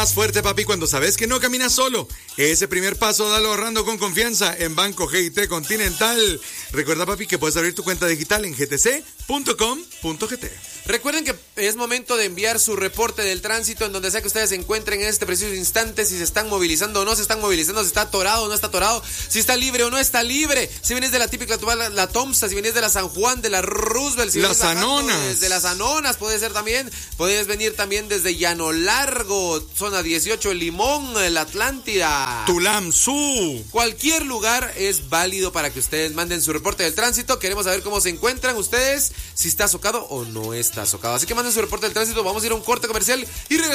Más fuerte, papi, cuando sabes que no caminas solo. Ese primer paso, dalo ahorrando con confianza en Banco GIT Continental. Recuerda, papi, que puedes abrir tu cuenta digital en gtc.com.gt. Recuerden que es momento de enviar su reporte del tránsito en donde sea que ustedes se encuentren en este preciso instante, si se están movilizando o no se están movilizando, si está atorado o no está atorado, si está libre o no está libre, si vienes de la típica la Tomsa, si vienes de la San Juan, de la Roosevelt, si las Anonas, desde las Anonas, puede ser también, puedes venir también desde Llano Largo, zona 18, Limón, la Atlántida, Tulamzú. Cualquier lugar es válido para que ustedes manden su reporte del tránsito. Queremos saber cómo se encuentran ustedes, si está socado o no está socado. Así que manden su reporte del tránsito. Vamos a ir a un corte comercial y regresamos.